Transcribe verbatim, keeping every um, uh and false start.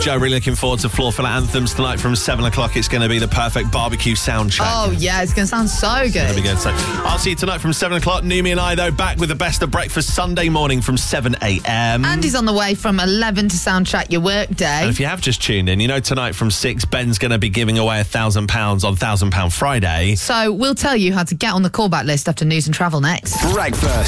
Joe, really looking forward to Floor Filler Anthems tonight from seven o'clock. It's going to be the perfect barbecue soundtrack. Oh, yeah, it's going to sound so good. It's going to be good. So I'll see you tonight from seven o'clock. Numi and I, though, back with the best of breakfast Sunday morning from seven a.m. Andy's on the way from eleven to soundtrack your work day. And if you have just tuned in, you know tonight from six, Ben's going to be giving away a thousand pounds on Thousand Pound Friday. So we'll tell you how to get on the callback list after news and travel next. Breakfast.